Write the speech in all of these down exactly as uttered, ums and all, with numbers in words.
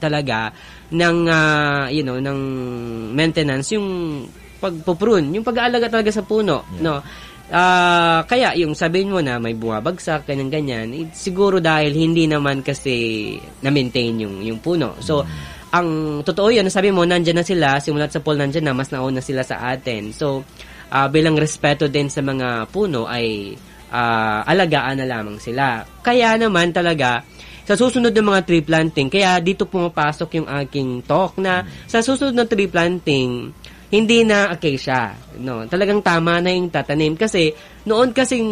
talaga ng, uh, you know, ng maintenance, yung pagpuprune, yung pag-aalaga talaga sa puno, yeah. no? Uh, kaya yung sabihin mo na may bumabagsak, ganyan-ganyan, it, siguro dahil hindi naman kasi na-maintain yung, yung puno. So, mm. ang totoo yun, sabi mo, nandyan na sila, simulat sa poll nandyan na, mas nauna sila sa atin. So, uh, bilang respeto din sa mga puno ay uh, alagaan na lamang sila. Kaya naman talaga, sa susunod ng mga tree planting, kaya dito pumapasok yung aking talk na mm. sa susunod ng tree planting, hindi na acacia, no. Talagang tama na yung tatanim kasi noon kasing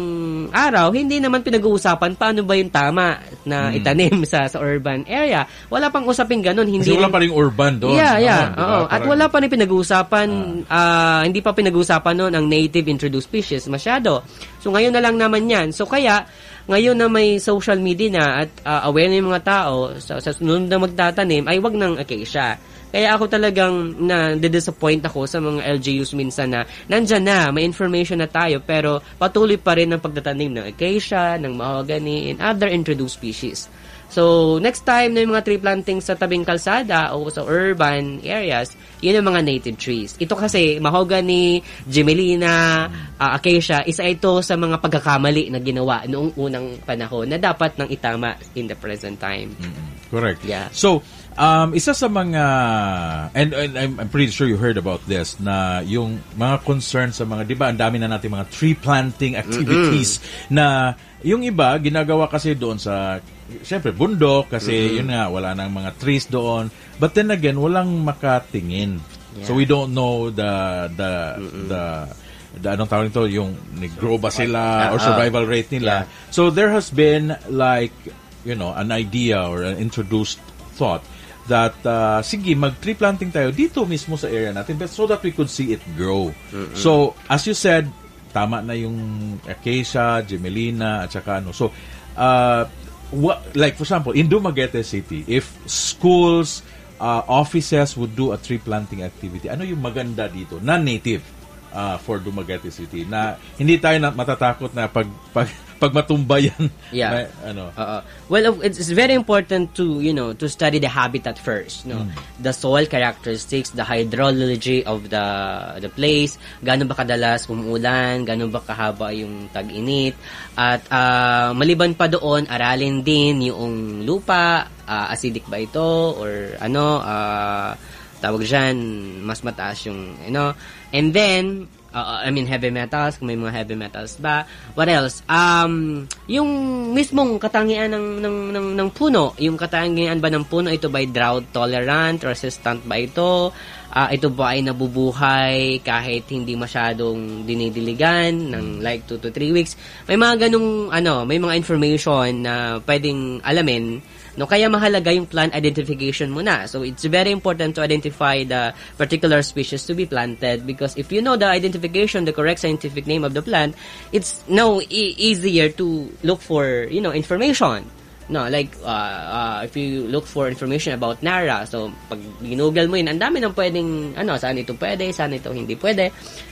araw hindi naman pinag-uusapan paano ba yung tama na hmm. itanim sa sa urban area. Wala pang usaping ganun, hindi. Kasi wala pa ring urban doon. Yeah, yeah. No? Oo. Diba? At wala pa rin pinag-uusapan ah. uh, hindi pa pinag-uusapan noon ang native introduced species masyado. So ngayon na lang naman 'yan. So kaya ngayon na may social media na at uh, aware na yung mga tao sa, sa sunod na magtatanim ay wag ng acacia. Kaya ako talagang na-disappoint ako sa mga L G Us minsan na nandyan na, may information na tayo, pero patuloy pa rin ang pagtatanim ng acacia, ng mahogany, and other introduced species. So, next time na yung mga tree planting sa tabing kalsada o sa urban areas, yun yung mga native trees. Ito kasi, mahogany, Gemelina, uh, acacia, isa ito sa mga pagkakamali na ginawa noong unang panahon na dapat nang itama in the present time. Mm-hmm. Correct. Yeah. So, Um, isa sa mga, and, and I'm, I'm pretty sure you heard about this, na yung mga concern sa mga, di ba, ang dami na natin mga tree planting activities mm-hmm. na yung iba, ginagawa kasi doon sa, syempre, bundok, kasi mm-hmm. yun nga, wala nang mga trees doon. But then again, walang makatingin. Yeah. So we don't know the, the, mm-hmm. the, the, anong tawag nito, yung nag-grow ba sila, or survival rate nila. Yeah. So there has been like, you know, an idea or an introduced thought that uh, sige, mag-tree planting tayo dito mismo sa area natin but so that we could see it grow. Mm-hmm. So, as you said, tama na yung acacia, Gemelina, at saka ano. So, uh, what, like for example, in Dumaguete City, if schools, uh, offices would do a tree planting activity, ano yung maganda dito? Non-native uh, for Dumaguete City. Na hindi tayo na matatakot na pag... pag pag matumba yan. Yeah. May, ano. Uh, well, it's very important to, you know, to study the habitat first, no. Mm. The soil characteristics, the hydrology of the the place, gaano ba kadalas umuulan, gaano ba kahaba yung tag-init, at uh, maliban pa doon, aralin din yung lupa, uh, acidic ba ito or ano, uh, tawag diyan, mas mataas yung, you know, and then Uh, I mean, heavy metals, kung may mga heavy metals ba. What else? Um, yung mismong katangian ng, ng, ng, ng puno, yung katangian ba ng puno, ito ba ay drought tolerant, resistant ba ito? Uh, ito ba ay nabubuhay kahit hindi masyadong dinidiligan ng like two to three weeks? May mga ganung, ano, may mga information na pwedeng alamin. No, kaya mahalaga yung plant identification muna. So, it's very important to identify the particular species to be planted because if you know the identification, the correct scientific name of the plant, it's now e- easier to look for, you know, information. No, like, uh, uh, if you look for information about Nara, so, pag ginugol mo yun, ang dami nang pwedeng, ano, saan ito pwede, saan ito hindi pwede.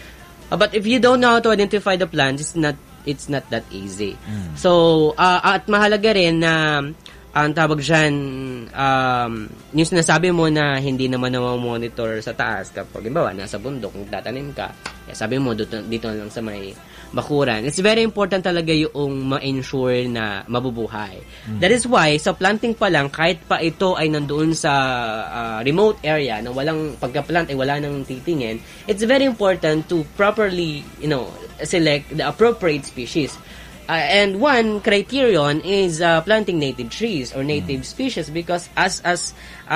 Uh, but if you don't know how to identify the plant, it's not, it's not that easy. Mm. So, uh, at mahalaga rin na, ang tawag dyan, um, yung sinasabi mo na hindi naman na-monitor sa taas kapag, imbawa, nasa bundok, tatanim ka, kaya sabi mo, dito, dito lang sa may bakuran. It's very important talaga yung ma-ensure na mabubuhay. Mm. That is why, sa planting pa lang, kahit pa ito ay nandoon sa uh, remote area, na walang, pagka-plant ay wala nang titingin, it's very important to properly, you know, select the appropriate species. Uh, and one criterion is uh, planting native trees or native mm. species because as as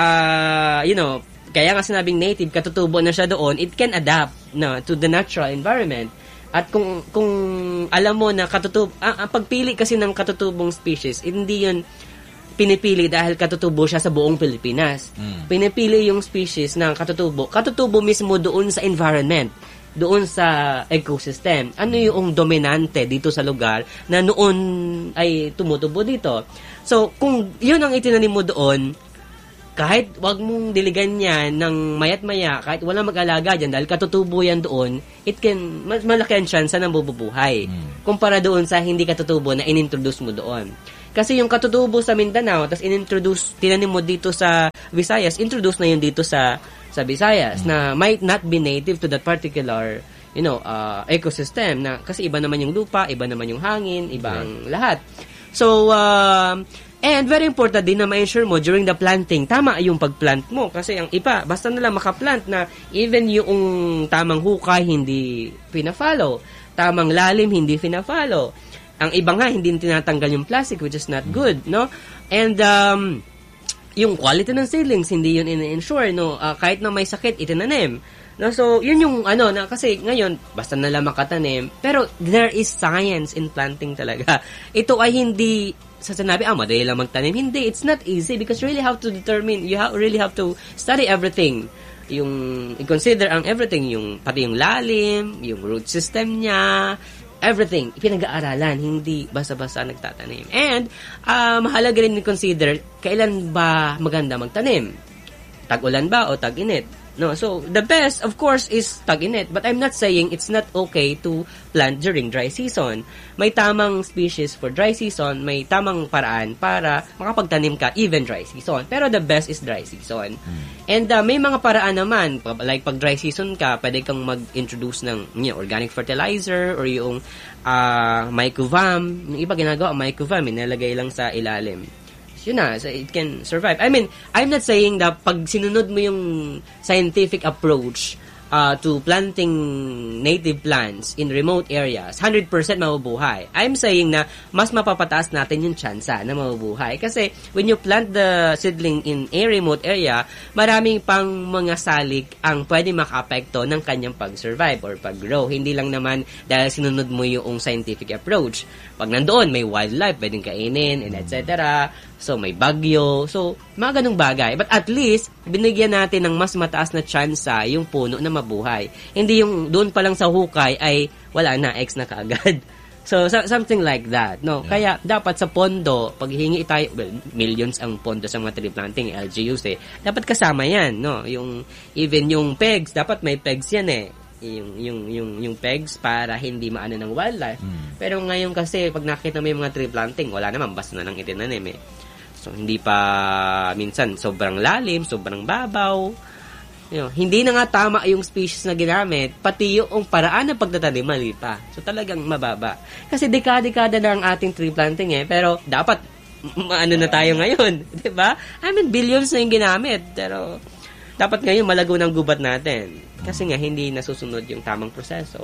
uh, you know, kaya nga sinabing native, katutubo na siya doon, it can adapt no, to the natural environment. At kung kung alam mo na katutubo, ang, ang pagpili kasi ng katutubong species, hindi yun pinipili dahil katutubo siya sa buong Pilipinas. Mm. Pinipili yung species ng katutubo, katutubo mismo doon sa environment, doon sa ecosystem. Ano yung dominante dito sa lugar na noon ay tumutubo dito. So, kung yun ang itinanim mo doon, kahit wag mong diligan yan ng mayat maya, kahit wala mag-alaga dyan, dahil katutubo yan doon, it can, mas malaki ang chance na mabubuhay. Hmm. Kumpara doon sa hindi katutubo na inintroduce mo doon. Kasi yung katutubo sa Mindanao, tapos inintroduce, tinanim mo dito sa Visayas, introduce na yun dito sa sa Visayas, mm. na might not be native to that particular, you know, uh, ecosystem. Na, kasi iba naman yung lupa, iba naman yung hangin, iba ang lahat. So, uh, and very important din na ma-ensure mo during the planting, tama yung pagplant mo. Kasi ang iba, basta nila makaplant na even yung tamang hukay, hindi pina-follow. Tamang lalim, hindi pina-follow. Ang iba nga, hindi tinatanggal yung plastic, which is not good, no? And, um, yung quality ng seedlings, hindi yun in-ensure, no? Uh, kahit na may sakit, itinanim. No, so, yun yung ano, na kasi ngayon, basta na lang makatanim, pero there is science in planting talaga. Ito ay hindi sa sinabi, ah, madali lang magtanim. Hindi, it's not easy because you really have to determine, you ha- really have to study everything. Yung, i-consider ang everything, yung, pati yung lalim, yung root system niya, everything, pinag-aaralan, hindi basta-basta nagtatanim. And, uh, mahalaga rin i-consider, kailan ba maganda magtanim? Tag-ulan ba o tag-init? No, so the best, of course, is tag-init. But I'm not saying it's not okay to plant during dry season. May tamang species for dry season, may tamang paraan para makapagtanim ka even dry season. Pero the best is dry season. Hmm. And uh, may mga paraan naman, like pag dry season ka, pwede kang mag-introduce ng you know, organic fertilizer or yung uh, mycovam. Yung iba ginagawa, mycovam, inalagay lang sa ilalim. Yun na, so it can survive. I mean, I'm not saying that pag sinunod mo yung scientific approach uh, to planting native plants in remote areas, one hundred percent mabubuhay. I'm saying na mas mapapataas natin yung tsansa na mabubuhay. Kasi when you plant the seedling in a remote area, maraming pang mga salik ang pwede maka-apekto ng kanyang pag-survive or pag-grow. Hindi lang naman dahil sinunod mo yung scientific approach. Pag nandoon, may wildlife, pwedeng kainin, and et cetera. So, may bagyo. So, mga ganung bagay. But at least, binigyan natin ng mas mataas na tsansa yung puno na mabuhay. Hindi yung doon pa lang sa hukay ay wala na, ex na kaagad. So, so something like that. No? Yeah. Kaya, dapat sa pondo, pag hingi tayo, well, millions ang pondo sa mga tree planting, L G Us eh. Dapat kasama yan. No? Yung, even yung pegs, dapat may pegs yan eh. yung yung yung yung pegs para hindi maano ng wildlife. Mm. Pero ngayon kasi pag nakita mo yung mga tree planting, wala naman, basta na lang itinanim eh. So hindi pa minsan sobrang lalim, sobrang babaw. You know, hindi na nga tama yung species na ginamit, pati yung paraan ng pagtatanim mali pa. So talagang mababa. Kasi dekada-dekada na ang ating tree planting eh, pero dapat maano na tayo ngayon, 'di ba? I mean billions na yung ginamit, pero dapat ngayon malago ng gubat natin. Kasi nga, hindi nasusunod yung tamang proseso.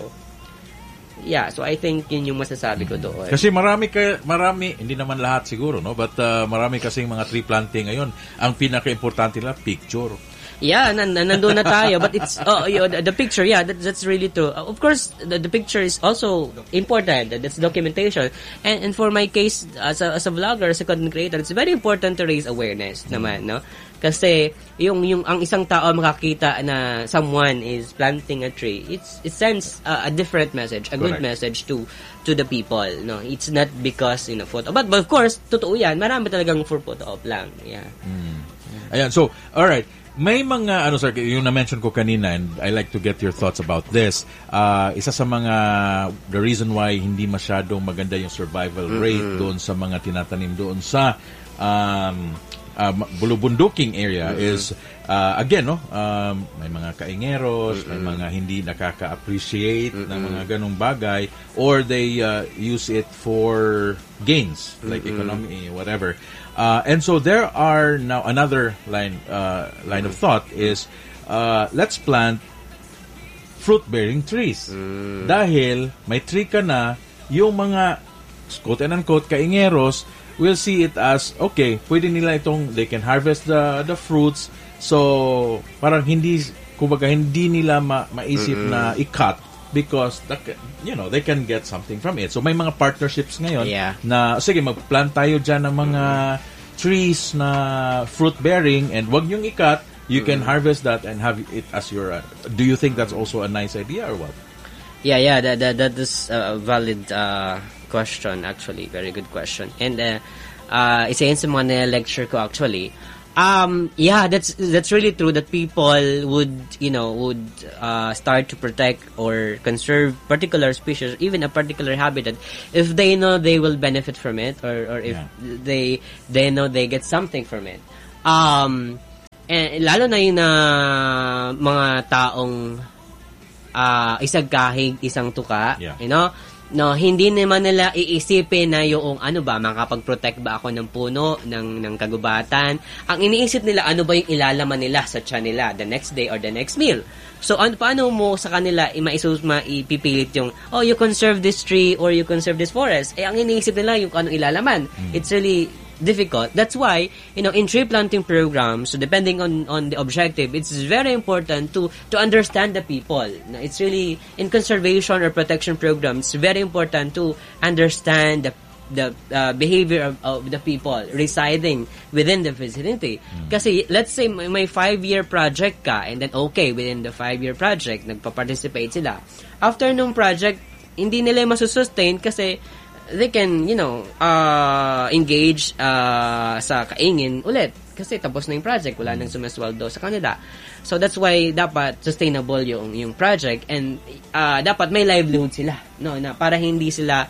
Yeah, so I think yun yung masasabi ko doon. Kasi marami, ka, marami, hindi naman lahat siguro, no? But uh, marami kasing mga tree planting ngayon. Ang pinaka-importante nila, picture. Yeah, nan nandun na tayo. But it's, oh, yun, the picture, yeah, that, that's really true. Uh, of course, the, the picture is also important. That's documentation. And, and for my case, as a, as a vlogger, as a content creator, it's very important to raise awareness mm. naman, no? Kasi yung yung ang isang tao makakita na someone is planting a tree, it's it sends uh, a different message, a good Correct. Message to to the people, no. It's not because you know photo, but, but of course totoo yan, marami talagang for photo op lang. Yeah. Mm. Ayan, so all right. May mga ano sir, yung na-mention ko kanina, and I like to get your thoughts about this. Uh, isa sa mga the reason why hindi masyadong maganda yung survival rate mm-hmm. doon sa mga tinatanim doon sa um Uh, bulubunduking area mm-hmm. is uh, again no um, may mga kaingeros, mm-hmm. may mga hindi nakaka-appreciate mm-hmm. ng mga ganong bagay, or they uh, use it for gains like mm-hmm. economy, whatever. Uh, and so there are now another line uh, line mm-hmm. of thought is uh, let's plant fruit-bearing trees. Mm-hmm. Dahil may tree ka na, yung mga quote and unquote kaingeros will see it as, okay, pwede nila itong, they can harvest the the fruits, so parang hindi, kumbaga hindi nila ma, maisip mm-hmm. na i-cut because, the, you know, they can get something from it. So may mga partnerships ngayon yeah. na, sige, mag-plant tayo dyan ng mga mm-hmm. trees na fruit-bearing and wag niyong i-cut, you mm-hmm. can harvest that and have it as your, uh, do you think that's also a nice idea or what? Yeah, yeah, that, that, that is a valid uh, question actually. Very good question. And uh, uh, isa yun sa mga lecture ko actually. Um, yeah, that's that's really true that people would, you know, would uh, start to protect or conserve particular species, even a particular habitat, if they know they will benefit from it, or, or if yeah. they they know they get something from it. Um, and lalo na yung uh, mga taong uh, isang kahig, isang tuka, yeah. you know, no, hindi naman nila iisipin na yung ano ba, makapag-protect ba ako ng puno, ng, ng kagubatan. Ang iniisip nila, ano ba yung ilalaman nila sa tiyan nila the next day or the next meal. So, ano, paano mo sa kanila maisus, maipipilit yung, oh, you conserve this tree or you conserve this forest? Eh, ang iniisip nila yung anong ilalaman. Mm. It's really difficult. That's why, you know, in tree planting programs, so depending on on the objective, it's very important to to understand the people. It's really, in conservation or protection programs, it's very important to understand the the uh, behavior of, of the people residing within the vicinity. Mm. Kasi let's say may, may five-year project ka, and then okay, within the five-year project, nagpa-participate sila. After nung project, hindi nila masusustain kasi they can, you know, uh, engage uh, sa kaingin ulit. Kasi tapos na yung project, wala nang sumasweldo sa kanila. So that's why dapat sustainable yung yung project, and uh, dapat may livelihood sila, no, na para hindi sila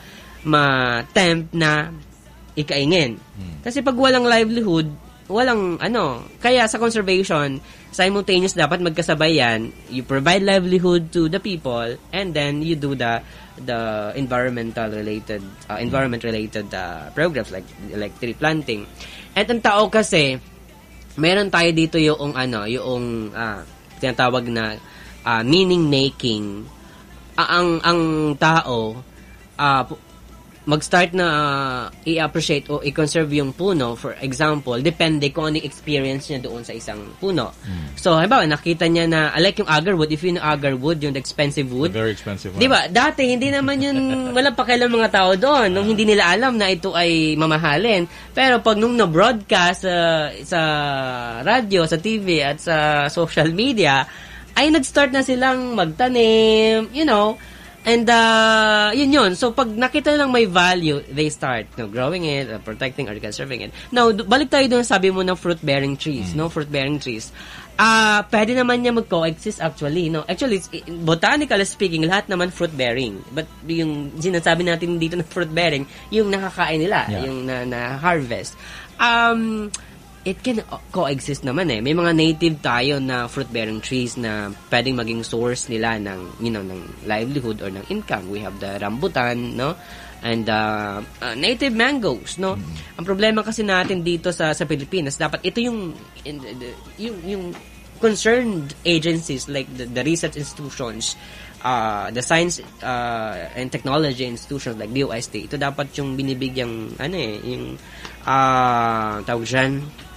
ma-tempt na ikaingin. Kasi pag walang livelihood, walang ano, kaya sa conservation, simultaneous dapat magkasabay yan. You provide livelihood to the people, and then you do the the environmental related uh, environment related uh, programs like like tree planting. At ang tao kasi, meron tayo dito yung ano, yung uh, tinatawag na uh, meaning making. Uh, ang ang tao uh, mag-start na uh, i-appreciate o i-conserve yung puno, for example, depende kung ano yung experience niya doon sa isang puno. Mm. So, halimbawa, nakita niya na, I like yung agarwood, if you know agarwood, yung expensive wood. The very expensive one. Diba? Dati, hindi naman yun, walang pakialam mga tao doon, nung hindi nila alam na ito ay mamahalin. Pero pag nung na-broadcast sa, sa radyo, sa T V, at sa social media, ay nag-start na silang magtanim, you know. And uh, yun yun. So pag nakita lang may value, they start, you know, growing it, uh, protecting or conserving it. Now, d- balik tayo dun, sabi mo ng fruit-bearing trees, mm. no? Fruit-bearing trees. Ah, uh, pwede naman niya mag-coexist actually, no? Actually, botanically speaking, lahat naman fruit-bearing. But yung sinasabi natin dito na fruit-bearing, yung nakakain nila, yeah. yung na, na-harvest. Um... It can coexist naman eh. May mga native tayo na fruit-bearing trees na pwedeng maging source nila ng, you know, ng livelihood or ng income. We have the rambutan, no? And uh, uh, native mangoes, no? Mm-hmm. Ang problema kasi natin dito sa sa Pilipinas, dapat ito yung in, the, yung yung concerned agencies like the, the research institutions, uh, the science uh, and technology institutions like D O S T. Ito dapat yung binibigyang ano eh, yung uh, tawag dyan,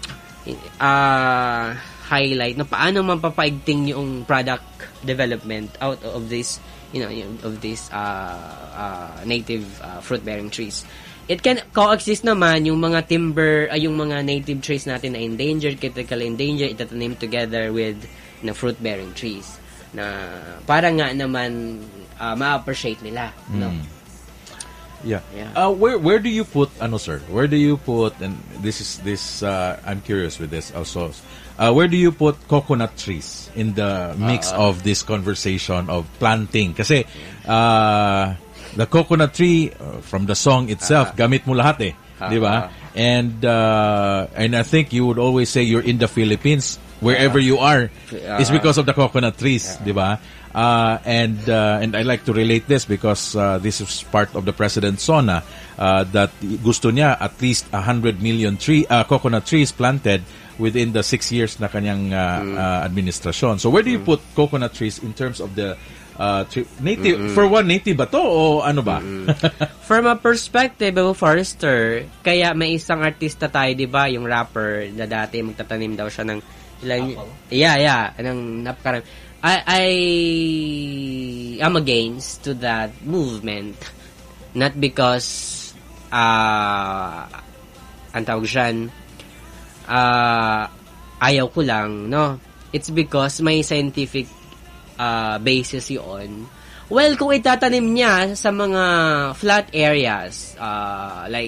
uh, highlight na paano mapapaigting yung product development out of this, you know, of these uh, uh, native uh, fruit-bearing trees. It can coexist naman yung mga timber, uh, yung mga native trees natin na endangered, critically endangered, itatanim together with, you know, fruit-bearing trees na para nga naman uh, ma-appreciate nila, mm. no? Yeah. yeah. Uh, where where do you put ano sir? Where do you put, and this is this uh, I'm curious with this also. Uh, where do you put coconut trees in the mix uh, uh, of this conversation of planting? Kasi uh, the coconut tree uh, from the song itself, uh, gamit mo lahat eh, uh, di ba? And uh, and I think you would always say you're in the Philippines, wherever uh, you are, uh, is because of the coconut trees, uh, di ba? Uh, and uh, and I like to relate this because uh, this is part of the President's SONA uh, that gusto niya at least one hundred million tree uh, coconut trees planted within the six years na kanyang uh, mm. uh, administrasyon. So where do you mm. put coconut trees in terms of the uh, tree? Native? Mm-mm. For one, native ba to o ano ba? From a perspective of a forester, kaya may isang artista tayo, di ba, yung rapper na dati magtatanim daw siya ng ilang, yeah, yeah, ng napakaram. I, I am against to that movement, not because uh, ang tawag dyan, uh, ayaw ko lang, no? It's because may scientific uh, basis yun. Well, kung itatanim niya sa mga flat areas, uh, like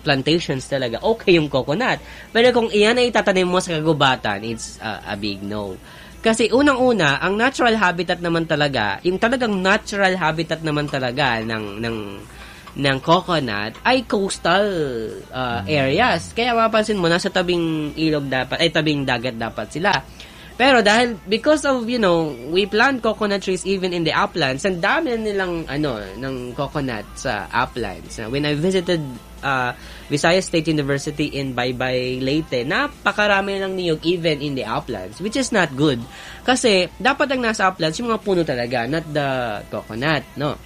plantations talaga, okay yung coconut. Pero kung iyan ay tatanim mo sa kagubatan, it's uh, a big no. Kasi unang-una, ang natural habitat naman talaga, yung talagang natural habitat naman talaga ng ng ng coconut ay coastal uh, areas. Kaya mapapansin mo, nasa tabing ilog dapat, ay tabing dagat dapat sila. Pero dahil, because of, you know, we plant coconut trees even in the uplands, ang dami na nilang, ano, ng coconut sa uplands. When I visited uh, Visayas State University in Baybay, Leyte, napakarami ng niyog even in the uplands, which is not good. Kasi, dapat ang nasa uplands, yung mga puno talaga, not the coconut, no?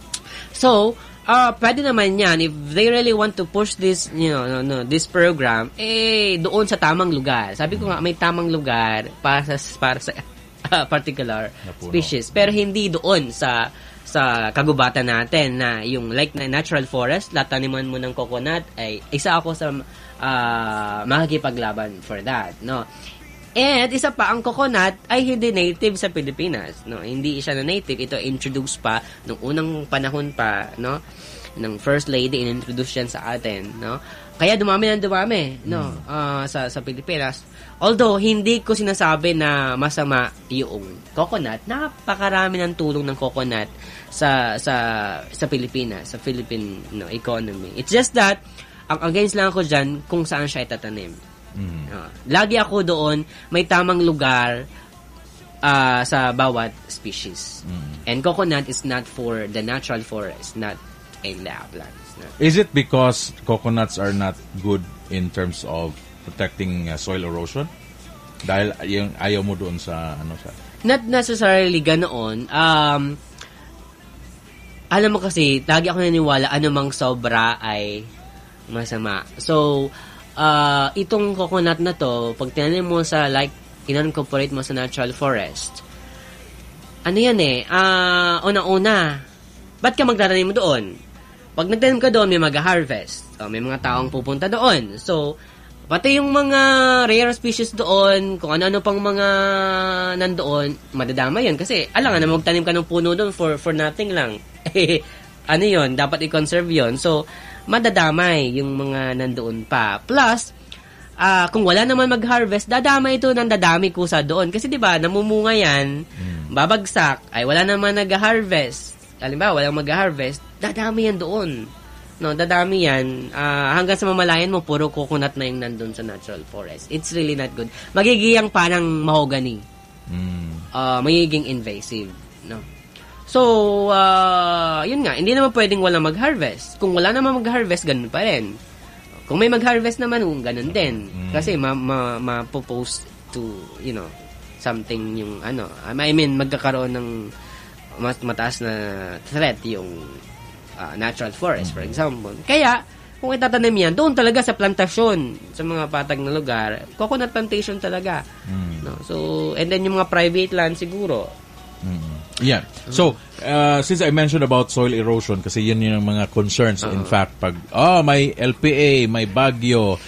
So, Uh, pwede naman yan, if they really want to push this, you know, no, no, this program, eh, doon sa tamang lugar. Sabi ko nga, may tamang lugar para sa, para sa uh, particular species. Pero hindi doon sa sa kagubatan natin na yung like na natural forest, lataniman mo ng coconut, ay isa ako sa uh, makikipaglaban for that, no? And isa pa, ang coconut ay hindi native sa Pilipinas, no? Hindi siya na native. Ito introduced pa nung unang panahon pa, no? Ng first lady, in-introduce yan sa atin, no? Kaya dumami ng dumami, no? Uh, sa sa Pilipinas. Although hindi ko sinasabi na masama yung coconut, napakarami ng tulong ng coconut sa sa sa Pilipinas, sa Philippine, no, economy. It's just that ang against lang ako diyan kung saan siya itatanim. Mm. Uh, lagi ako doon, may tamang lugar uh, sa bawat species. Mm. And coconut is not for the natural forest, not in the uplands. No? Is it because coconuts are not good in terms of protecting uh, soil erosion? Dahil yung ayaw mo doon sa ano sa? Not necessarily ganoon. Um, alam mo kasi, lagi ako naniniwala anumang sobra ay masama. So, Uh, itong coconut na to, pag tinanim mo sa, like, in-incorporate mo sa natural forest, ano yan eh, uh, una-una, ba't ka magtatanim mo doon? Pag nagtanim ka doon, may mag-harvest. O, may mga taong pupunta doon. So, pati yung mga rare species doon, kung ano-ano pang mga nandoon, madadama yun. Kasi, alangan na magtanim ka ng puno doon for, for nothing lang. Ano yun? Dapat i-conserve yun. So, madadamay yung mga nandoon pa. Plus, uh, kung wala naman mag-harvest, dadamay ito ng dadami kusa doon. Kasi 'di ba, namumunga yan, mm. babagsak, ay wala naman nag-harvest. Halimbawa, walang mag-harvest, dadami yan doon. No, dadami yan. Uh, hanggang sa mamalayan mo, puro coconut na yung nandun sa natural forest. It's really not good. Magiging parang mahogany. Mm. Uh, magiging invasive. No? So, uh, yun nga, hindi naman pwedeng walang mag-harvest. Kung wala naman mag-harvest, ganun pa rin. Kung may mag-harvest naman, ganun din. Mm. Kasi ma- ma- ma-propose to, you know, something yung, ano, I mean, magkakaroon ng mas mataas na threat yung uh, natural forest, for example. Kaya, kung itatanim yan, doon talaga sa plantasyon, sa mga patag na lugar, coconut plantation talaga. Mm. No? So, and then yung mga private land siguro, mm. Yeah. So, uh, since I mentioned about soil erosion, kasi yun yung mga concerns. Uh-huh. In fact, pag, oh, may L P A, may bagyo,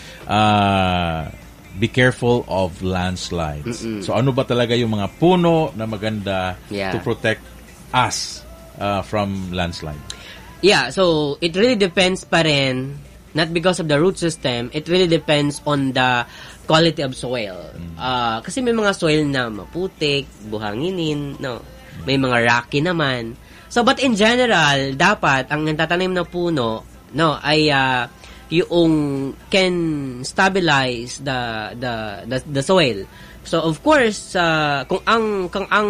uh, be careful of landslides. Mm-mm. So, ano ba talaga yung mga puno na maganda yeah. to protect us uh, from landslide? Yeah, so, it really depends pa rin, not because of the root system, it really depends on the quality of soil. Mm. Uh, kasi may mga soil na maputik, buhanginin, no? May mga rocky naman. So, but in general, dapat, ang tatanim na puno, no, ay uh, yung can stabilize the, the, the, the soil. So, of course, uh, kung ang, kung ang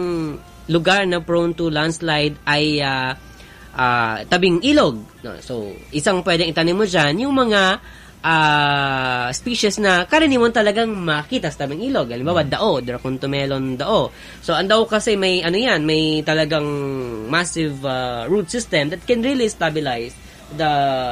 lugar na prone to landslide ay uh, uh, tabing ilog, no? So, isang pwedeng itanim mo dyan, yung mga uh, species na karaniwan talagang makita sa tabing ilog. Halimbawa, dao, Dracontomelon dao. So, ang dao kasi may, ano yan, may talagang massive uh, root system that can really stabilize the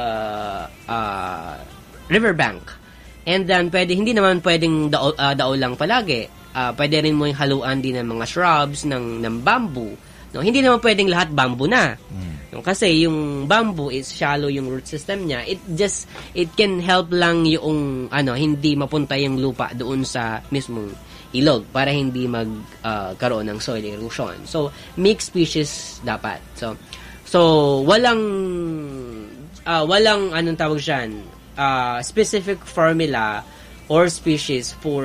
uh, riverbank. And then, pwede, hindi naman pwedeng dao, uh, dao lang palagi. Uh, pwede rin mo yung haluan din ng mga shrubs, ng, ng bamboo. No, hindi naman pwedeng lahat bamboo na. Mm. No, kasi yung bamboo is shallow yung root system niya. It just it can help lang yung ano, hindi mapunta yung lupa doon sa mismong ilog para hindi magkaroon uh, ng soil erosion. So, mixed species dapat. So, so walang uh, walang anong tawag diyan, uh, specific formula or species for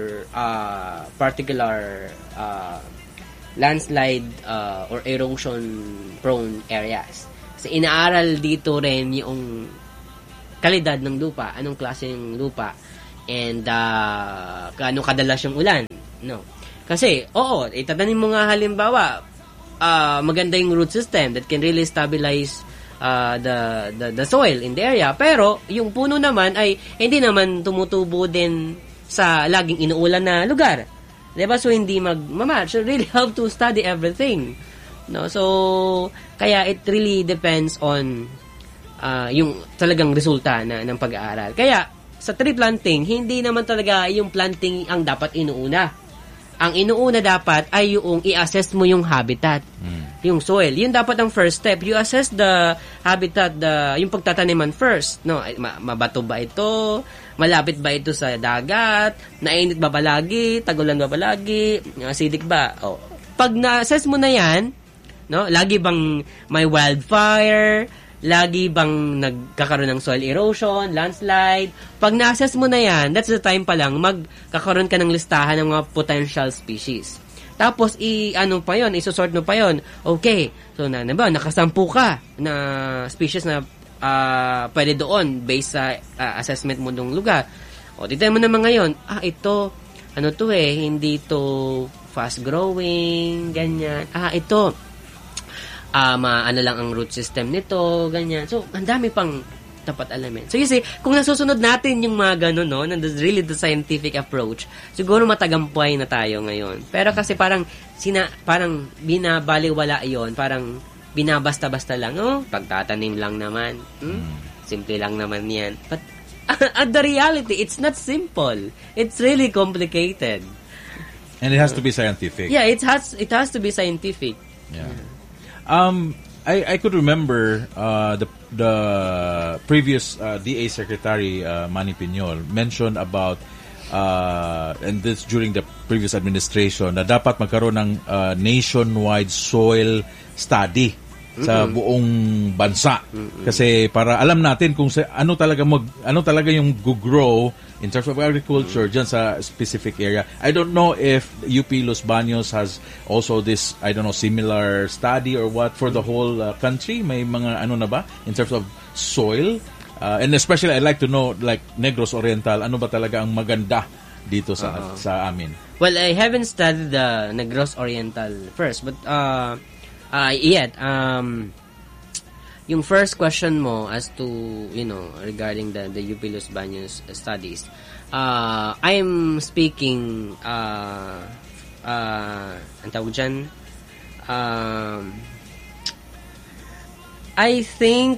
uh, particular uh, landslide uh, or erosion-prone areas. Kasi inaaral dito rin yung kalidad ng lupa, anong klase ng lupa, and uh, kaano kadalas yung ulan. No? Kasi, oo, itatanim mo nga halimbawa, uh, maganda yung root system that can really stabilize uh, the, the the soil in the area. Pero, yung puno naman ay hindi naman tumutubo din sa laging inuulan na lugar. Diba? So, hindi mag-match. So, really have to study everything. No? So, kaya it really depends on uh, yung talagang resulta na, ng pag-aaral. Kaya, sa tree planting, hindi naman talaga yung planting ang dapat inuuna. Ang inuuna dapat ay yung i-assess mo yung habitat, mm. yung soil. Yun dapat ang first step. You assess the habitat, the yung pagtataniman first. No, Ma- mabato ba ito? Malapit ba ito sa dagat? Nainit ba palagi? Tagulan ba palagi? Acidic ba? Oh. Pag na-assess mo na yan, no, lagi bang may wildfire? Lagi bang nagkakaroon ng soil erosion, landslide? Pag na-assess mo na yan, that's the time pa lang magkakaroon ka ng listahan ng mga potential species. Tapos, i-ano pa yon, isusort mo pa yon. Okay, so na, na ba, nakasampu ka na species na uh, pwede doon based sa uh, assessment mo ng lugar. O, titignan mo naman ngayon, ah, ito, ano to eh, hindi to fast-growing, ganyan. Ah, ito, ah, uh, ano lang ang root system nito, ganyan. So, ang dami pang dapat alamin. So, you see, kung nasusunod natin yung mga ganun, no, and that's really the scientific approach, siguro matagumpay na tayo ngayon. Pero kasi parang, sina, parang binabaliwala yon, parang binabasta-basta lang, oh, pagtatanim lang naman. Hmm? Simple lang naman yan. But, at the reality, it's not simple. It's really complicated. And it has to be scientific. Yeah, it has, it has to be scientific. Yeah. Um, I, I could remember uh, the the previous uh, D A Secretary uh, Manny Piñol mentioned about uh, and this during the previous administration na dapat magkaroon ng uh, nationwide soil study mm-hmm. sa buong bansa mm-hmm. kasi para alam natin kung sa, ano talaga mag ano talaga yung grow in terms of agriculture mm-hmm. dyan sa specific area. I don't know if U P Los Baños has also this, I don't know, similar study or what for the whole uh, country. May mga ano na ba in terms of soil? Uh, and especially I'd like to know like Negros Oriental, ano ba talaga ang maganda dito sa uh-huh. sa amin? Well, I haven't studied the Negros Oriental first, but uh, uh, yet, um, yung first question mo as to, you know, regarding the, the U P Los Baños studies, uh, I'm speaking, uh, uh, ang tawag dyan, um, I think,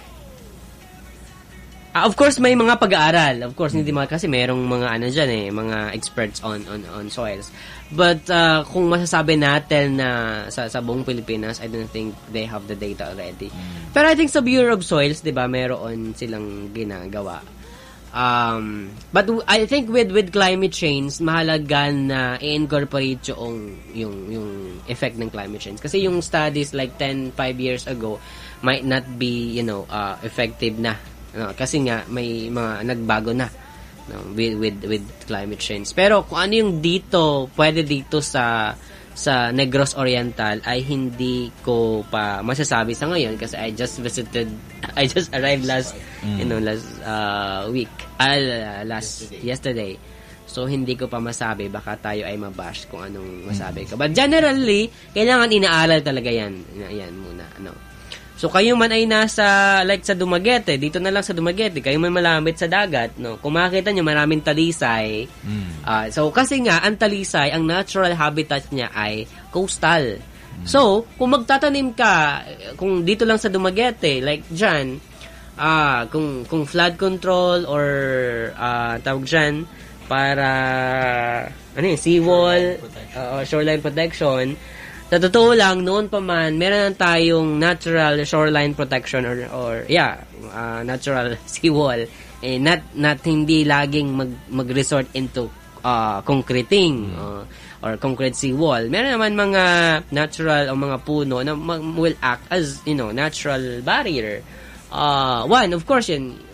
uh, of course, may mga pag-aaral. Of course, hindi mga, kasi merong mga, ano dyan eh, mga experts on, on, on soils. But uh, kung masasabi natin na sa, sa buong Pilipinas, I don't think they have the data already. Mm. Pero I think sa Bureau of Soils, di ba, meron silang ginagawa. Um, but I think with with climate change, mahalaga na i-incorporate yung, yung, yung effect ng climate change. Kasi yung studies like ten, five years ago might not be, you know, uh, effective na. No? Kasi nga, may mga nagbago na. No, with with with climate change. Pero kung ano yung dito, pwede dito sa sa Negros Oriental ay hindi ko pa masasabi sa ngayon kasi I just visited I just arrived last mm. you know last uh, week uh, last yesterday. yesterday. So hindi ko pa masabi, baka tayo ay mabash kung anong masabi ko. But generally, kailangan inaaral talaga yan. Yan muna, ano. So, kayo man ay nasa, like sa Dumaguete, dito na lang sa Dumaguete, kayo man malapit sa dagat, no? Kung makikita nyo, maraming talisay. Mm. Uh, so, kasi nga, ang talisay, ang natural habitat niya ay coastal. Mm. So, kung magtatanim ka, kung dito lang sa Dumaguete, like dyan, uh, kung, kung flood control or uh, tawag dyan, para, ano yun, seawall, uh, shoreline protection, sa totoo lang, noon pa man, meron tayong natural shoreline protection or, or yeah, uh, natural seawall. Eh, not, not hindi laging mag, mag-resort into uh, concreting uh, or concrete seawall. Meron naman mga natural o mga puno na mag, will act as, you know, natural barrier. Uh, one, of course, yun,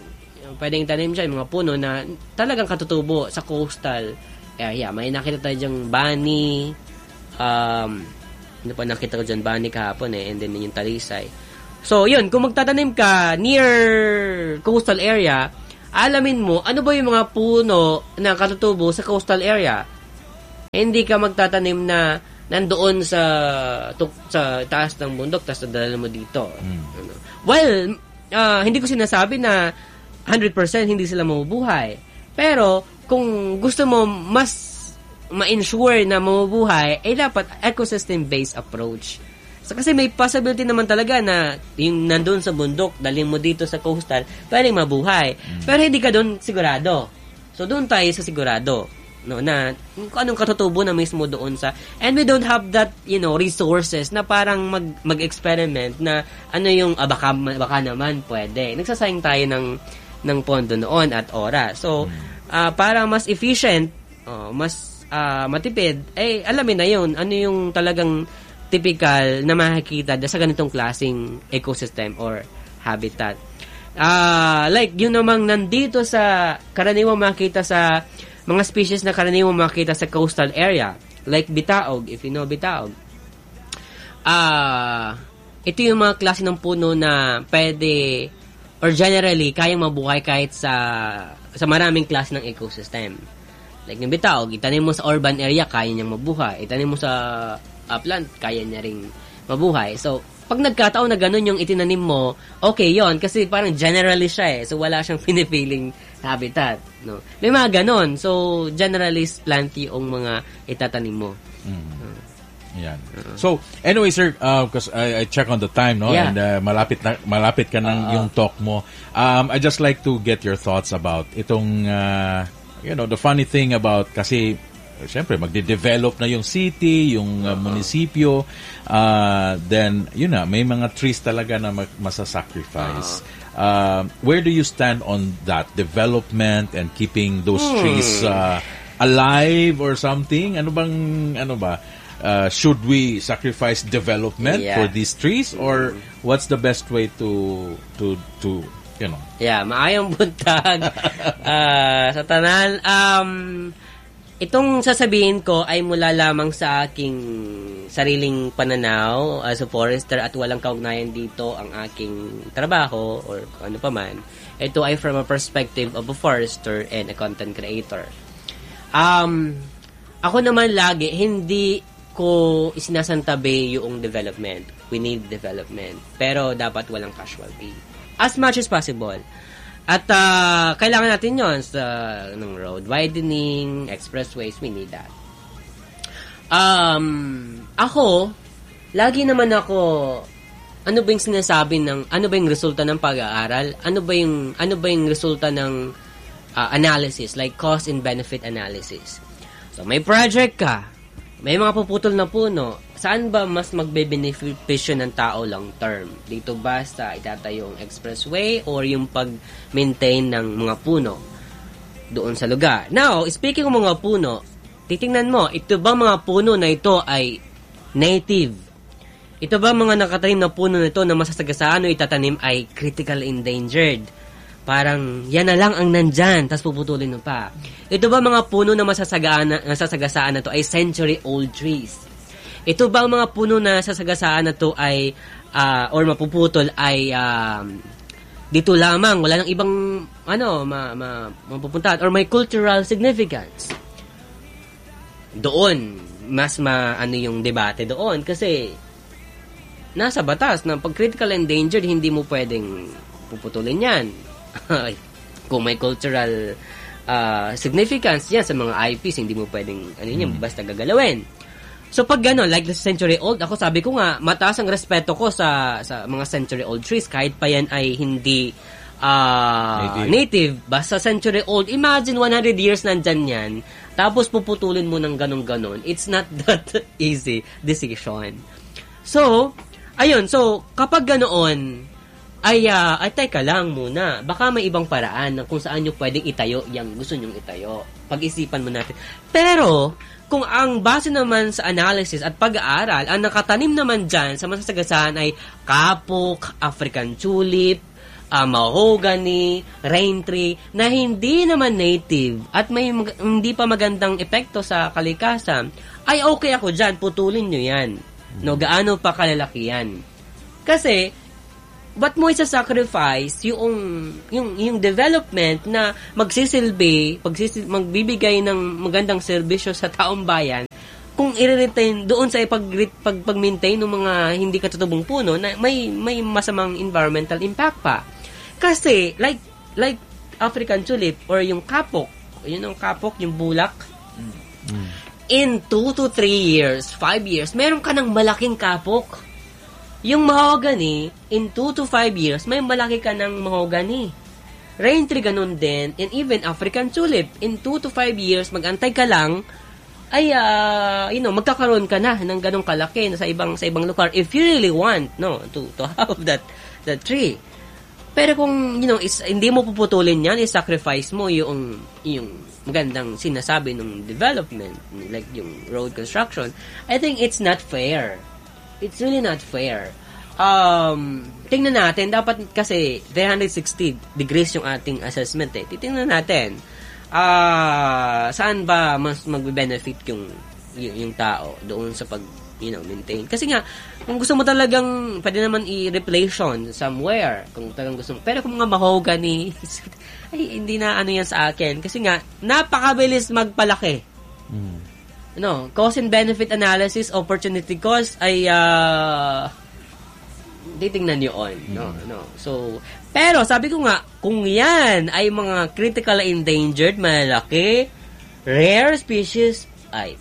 pwedeng itanim dyan, mga puno na talagang katutubo sa coastal area. May nakita tayo dyang bani, um, ano pa nakita ko dyan, bani kahapon eh, and then yung talisay. So, yun, kung magtatanim ka near coastal area, alamin mo, ano ba yung mga puno na katutubo sa coastal area? Hindi ka magtatanim na nandoon sa tuk, sa taas ng bundok tapos dadala mo dito. Mm. Well, uh, hindi ko sinasabi na one hundred percent hindi sila mabubuhay. Pero kung gusto mo mas ma-ensure na mabubuhay, eh dapat ecosystem-based approach. So, kasi may possibility naman talaga na yung nandoon sa bundok, dalhin mo dito sa coastal, pwedeng mabuhay. Mm. Pero hindi ka doon sigurado. So doon tayo sa sigurado. No, na kung anong katutubo na mismo doon sa, and we don't have that, you know, resources na parang mag mag-experiment na ano yung ah, baka, baka naman pwede. Nagsasayang tayo ng ng pondo noon at oras. So uh, para mas efficient, oh, mas uh, matipid, eh alamin na yun ano yung talagang typical na makikita sa ganitong klaseng ecosystem or habitat. Uh, like yun namang nandito sa karaniwang makita sa mga species na karaniwang makita sa coastal area, like bitaog, if you know bitaog. Ah, uh, ito yung mga klase ng puno na pwede or generally kayang mabuhay kahit sa sa maraming klase ng ecosystem. Like yung bitaog, itanim mo sa urban area, kaya niyang mabuhay. Itanim mo sa upland, kaya niya ring mabuhay. So, pag nagkataon na ganun yung itinanim mo, okay yon kasi parang generally siya eh. So, wala siyang pinipiling habitat. No? May mga ganun. So, generalist plant yung mga itatanim mo. Mm. Uh, Yan. Uh, so, anyway, sir, because uh, I, I check on the time, no? Yeah. And uh, malapit na, malapit ka ng uh, yung talk mo. Um, I just like to get your thoughts about itong, uh, you know, the funny thing about, kasi, siyempre, magde-develop na yung city, yung uh, munisipyo, uh, then, yun na, may mga trees talaga na mag- masasacrifice. Uh, where do you stand on that development and keeping those hmm. trees uh, alive or something? Ano bang, ano ba? Uh, should we sacrifice development yeah. for these trees, or mm. what's the best way to, to, to, you know? Yeah, maayong buntag uh, sa tanan. Um, Itong sasabihin ko ay mula lamang sa aking sariling pananaw as a forester at walang kaugnayan dito ang aking trabaho or ano pa man. Ito ay from a perspective of a forester and a content creator. Um, ako naman lagi, hindi ko isinasantabi yung development. We need development. Pero dapat walang casualty. As much as possible. At uh, kailangan natin yon sa ng road widening, expressways, we need that. Um, ako, lagi naman ako, ano ba yung sinasabi ng, ano ba yung resulta ng pag-aaral? Ano ba yung, ano ba yung resulta ng uh, analysis, like cost and benefit analysis? So, may project ka, may mga puputol na puno, saan ba mas magbe-beneficio ng tao long term? Dito ba sa itatayong expressway or yung pag-maintain ng mga puno doon sa lugar? Now, speaking ng mga puno, titingnan mo, ito ba mga puno na ito ay native? Ito ba mga nakatanim na puno na ito na masasagasaan o itatanim ay critical endangered? Parang yan na lang ang nandyan, tapos puputulin mo pa. Ito ba mga puno na masasagaan, masasagasaan na ito ay century-old trees? Ito ba ang mga puno na sasagasaan na to ay uh, or mapuputol ay um, dito lamang, wala nang ibang ano ma, ma, mapupuntahan or may cultural significance? Doon mas ma ano yung debate doon kasi nasa batas na pag critical endangered hindi mo pwedeng puputulin yan. Kung may cultural uh, significance yan sa mga I Ps, hindi mo pwedeng ano yun, hmm. basta gagalawin. So pag gano'n, like the century-old, ako sabi ko nga, mataas ang respeto ko sa sa mga century-old trees kahit pa yan ay hindi uh, native. native. Basta century-old, imagine one hundred years nandyan yan, tapos puputulin mo ng ganon-ganon. It's not that easy decision. So, ayun, so kapag ganoon, ay, uh, ay teka lang muna, baka may ibang paraan na kung saan nyo pwedeng itayo yung gusto nyong itayo. Pag-isipan mo natin. Pero, kung ang base naman sa analysis at pag-aaral, ang nakatanim naman dyan sa masasagasaan ay kapok, African tulip, uh, mahogany, rain tree, na hindi naman native at may mag- hindi pa magandang epekto sa kalikasan, ay okay ako dyan, putulin nyo yan. No, gaano pa kalalaki yan. Kasi, ba't mo isa-sacrifice yung, yung, yung development na magsisilbi, pagsisil, magbibigay ng magandang serbisyo sa taong bayan, kung i-retain doon sa pag, pag, pag-maintain ng mga hindi katutubong puno na may, may masamang environmental impact pa. Kasi, like, like African tulip or yung kapok, yun yung kapok, yung bulak, mm. in two to three years, five years, meron ka ng malaking kapok. Yung mahogany, in two to five years, may malaki ka ng mahogany. Rain tree, ganun din. And even African tulip, in two to five years, mag-antay ka lang, ay, uh, you know, magkakaroon ka na ng ganung kalaki na sa ibang sa ibang lugar if you really want, no, to to have that that tree. Pero kung, you know, is, hindi mo puputulin yan, i-sacrifice mo yung, yung magandang sinasabi ng development, like yung road construction, I think it's not fair. It's really not fair. Um, tingnan natin, dapat kasi three hundred sixty degrees yung ating assessment eh. Titingnan natin, ah, uh, saan ba mas magbe-benefit yung, yung, yung tao doon sa pag, you know, maintain. Kasi nga, kung gusto mo talagang, pwede naman i-replace yun somewhere. Kung talagang gusto mo. Pero kung mga mahogany, ay, hindi na ano yan sa akin. Kasi nga, napakabilis magpalaki. Mm. No, cost and benefit analysis, opportunity cost ay uh, titingnan yun. No, mm. no. So, pero sabi ko nga, kung yan ay mga critical endangered, malaki, rare species, ay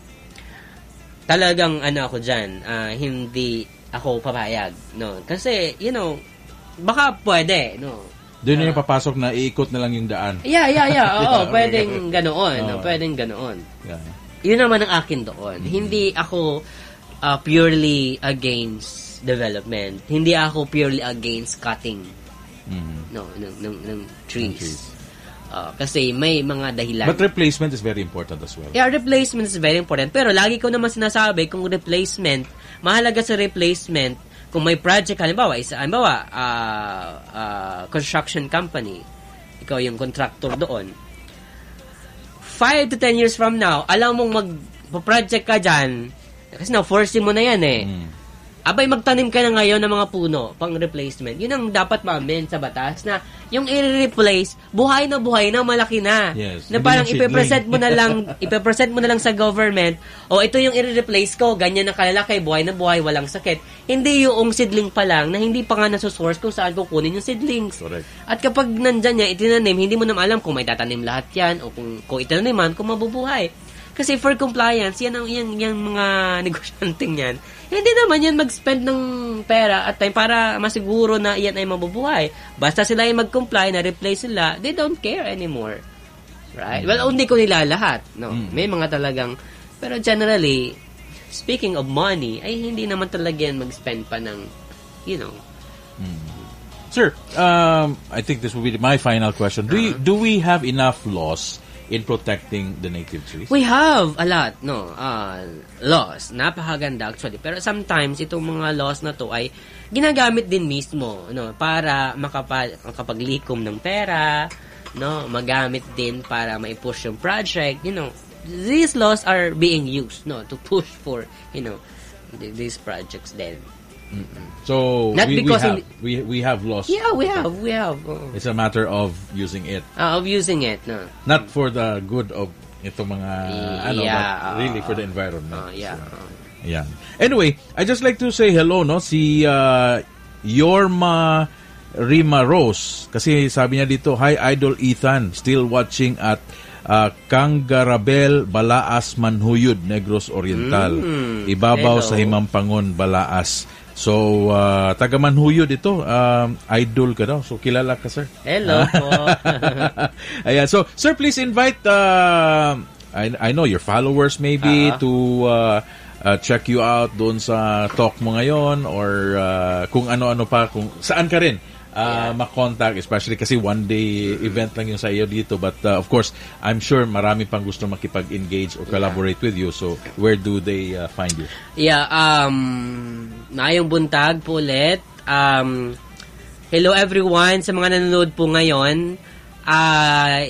talagang ano ako dyan, uh, hindi ako papayag. No, kasi, you know, baka pwede, no. Doon uh, na yung papasok na iikot na lang yung daan. Yeah, yeah, yeah. Oo, pwedeng ganoon. Oh. No, pwedeng ganoon. Yeah. Yun naman ang akin doon. Mm-hmm. Hindi ako uh, purely against development. Hindi ako purely against cutting mm-hmm. no, ng, ng, ng trees. Okay. Uh, kasi may mga dahilan. But replacement is very important as well. Yeah, replacement is very important. Pero lagi ko naman sinasabi, kung replacement, mahalaga sa replacement, kung may project, halimbawa, isa, halimbawa, uh, uh, construction company, ikaw yung contractor doon, five to ten years from now, alam mong mag-project ka dyan, kasi na-force mo na yan eh. Mm. Abay, magtanim ka na ngayon ng mga puno, pang replacement. Yun ang dapat ma-amend sa batas, na yung i-replace, buhay na buhay na, malaki na. Yes. Na parang ipe-present mo na lang, ipe-present mo na lang sa government, o ito yung i-replace ko, ganyan na kalalaki, buhay na buhay, walang sakit. Hindi yung seedling pa lang, na hindi pa nga nasusource kung saan kukunin yung seedlings. Correct. At kapag nandyan niya, itinanim, hindi mo naman alam kung may tatanim lahat yan, o kung, kung itaniman, kung mabubuhay. Kasi for compliance, yan ang yan, yan mga negosyanteng yan. Hindi naman yan mag-spend ng pera at time para masiguro na yan ay mabubuhay. Basta sila ay mag-comply, na replace sila, they don't care anymore. Right? Mm-hmm. Well, hindi ko nila lahat. No? Mm-hmm. May mga talagang, pero generally, speaking of money, ay hindi naman talaga yan mag-spend pa ng, you know. Mm-hmm. Sir, um, I think this will be my final question. Do, uh-huh. you, do we have enough laws in protecting the native trees? We have a lot, no, uh, laws. Napakaganda actually. Pero sometimes, itong mga laws na to ay ginagamit din mismo, no, para makapa- makapaglikom ng pera, no, magamit din para ma-push yung project, you know. These laws are being used, no, to push for, you know, th- these projects then. Mm-mm. So Not we, we because have in, we we have laws. Yeah, we have, we have. Uh, it's a matter of using it. Uh, of using it, no. Not for the good of itong mga uh, ano, yeah, but really uh, for the environment. Uh, yeah. So, yeah. Anyway, I just like to say hello, no, si uh, Yorma Rima Rose, kasi sabi niya dito, hi Idol Ethan, still watching at uh, Kangarabel, Balaas, Manhuyod, Negros Oriental. Mm, Ibabaw hello. Sa Himampangon, Balaas. So, uh, taga Manhuyod ito, um, idol ka daw. So, kilala ka, sir. Hello po. Ayan. So, sir, please invite, uh, I, I know your followers maybe uh-huh. to uh, uh, check you out doon sa talk mo ngayon or uh, kung ano-ano pa, kung saan ka rin. Uh, yeah. makontak, especially kasi one day event lang yung sa iyo dito, but uh, of course I'm sure marami pang gusto makipag-engage or collaborate yeah. with you, so where do they uh, find you? Yeah, um Naayong buntag po ulit, um hello everyone sa mga nanonood po ngayon. Uh,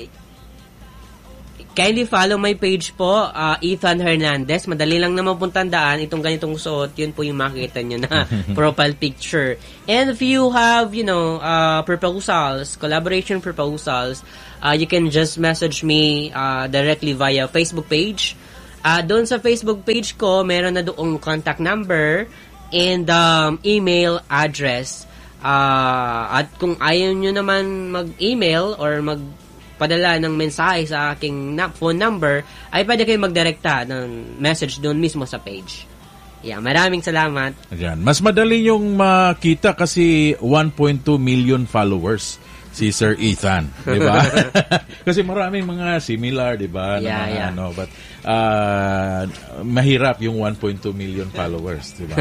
kindly follow my page po, uh, Ethan Hernandez. Madali lang naman pong tandaan itong ganitong suot. Yun po yung makikita nyo na profile picture. And if you have, you know, uh, proposals, collaboration proposals, uh, you can just message me uh, directly via Facebook page. Uh, doon sa Facebook page ko, meron na doong contact number and um, email address. Uh, at kung ayaw nyo naman mag-email or magpadala ng mensahe sa aking na- phone number, ay pwede kayo magdirekta ng message doon mismo sa page. Yeah, maraming salamat. Ayan. Mas madali yung makita kasi one point two million followers si Sir Ethan, di ba? Kasi maraming mga similar, di ba? Yeah, na, yeah. Ano, but uh, mahirap yung one point two million followers, di ba?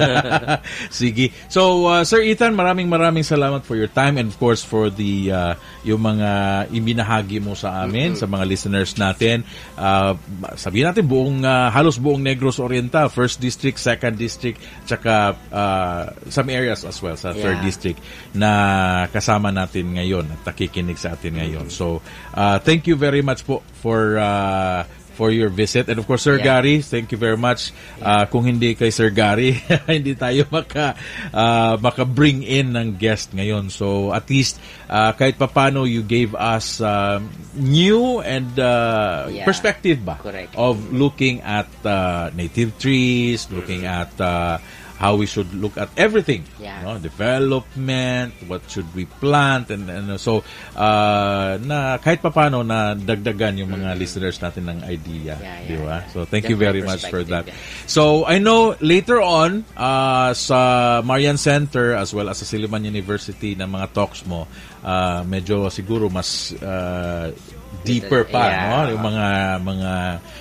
Sige. So, uh, Sir Ethan, maraming maraming salamat for your time and of course for the uh, yung mga ibinahagi mo sa amin, mm-hmm. sa mga listeners natin. Uh, sabihin natin buong uh, halos buong Negros Oriental, first district, second district, tsaka uh, some areas as well sa third Yeah. district na kasama natin ngayon at nakikinig sa atin ngayon. So, uh, thank you very much po for uh, for your visit. And of course, Sir Yeah. Gary, thank you very much. Uh, kung hindi kay Sir Gary, hindi tayo maka uh, maka-bring in ng guest ngayon. So, at least uh, kahit papano you gave us uh, new and uh, Yeah. perspective ba Correct. of looking at uh, native trees, looking at uh, how we should look at everything, Yeah. no? Development, what should we plant, and, and so uh, na kahit papano na dagdagan yung mga listeners natin ng idea, Yeah, di yeah, ba? yeah. So thank you very Different much for that. perspective, So I know later on uh, sa Marian Center as well as sa Silliman University na mga talks mo, uh, medyo siguro mas uh, deeper pa, Yeah. no? Yung mga mga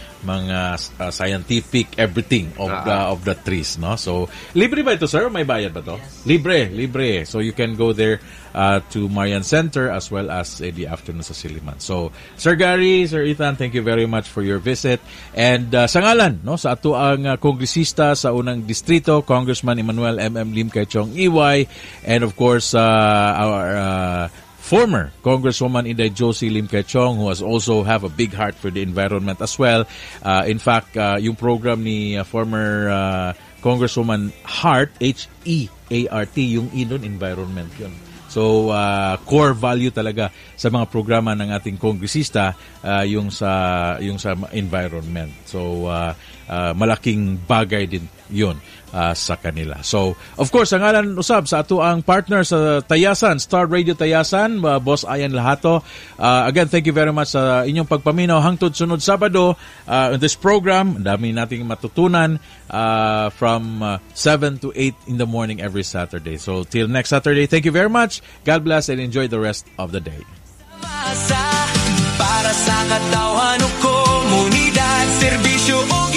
mga uh, scientific everything of Uh-huh. the of the trees, no? So libre ba ito, sir? May bayad ba to? Yes. Libre, libre. So you can go there uh, to Marian Center as well as in the afternoon sa Silliman. So Sir Gary, Sir Ethan, thank you very much for your visit. And uh, sa ngalan, no, sa ato ang uh, kongresista sa unang distrito, Congressman Emmanuel M M Lim Kay-chong E Y, and of course uh, our uh, former Congresswoman Inday Josie Lim Kay-chong, who has also have a big heart for the environment as well. Uh, in fact, uh, yung program ni uh, former uh, Congresswoman Hart, H E A R T, yung E doon, environment yun. So, uh, core value talaga sa mga programa ng ating kongresista uh, yung sa yung sa environment. So, uh, uh, malaking bagay din yun uh, sa kanila. So, of course, ang ngalan usab sa ato ang partner sa Tayasan, Star Radio Tayasan, uh, Boss Ayan Lahato. Uh, again, thank you very much sa inyong pagpaminaw hangtod sunod Sabado uh, in this program. Dami nating matutunan uh, from uh, seven to eight in the morning every Saturday. So, till next Saturday, thank you very much. God bless and enjoy the rest of the day. Para sa katawan o komunidad, serbisyo o